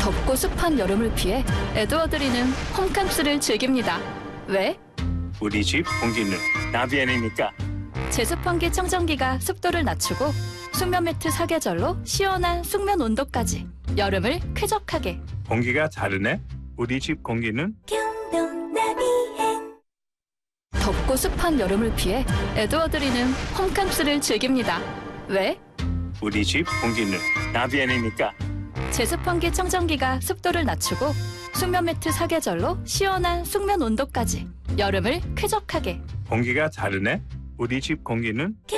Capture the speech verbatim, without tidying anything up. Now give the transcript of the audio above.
덥고 습한 여름을 피해 에드워드리는 홈캠프를 즐깁니다. 왜? 우리 집 공기는 나비엔이니까. 제습환기 청정기가 습도를 낮추고 숙면 매트 사계절로 시원한 숙면 온도까지 여름을 쾌적하게. 공기가 다르네. 우리 집 공기는 덥고 습한 여름을 피해 에드워드리는 홈캠프를 즐깁니다. 왜? 우리 집 공기는 나비엔이니까. 제습환기 청정기가 습도를 낮추고 숙면 매트 사계절로 시원한 숙면 온도까지 여름을 쾌적하게. 공기가 다르네. 우리 집 공기는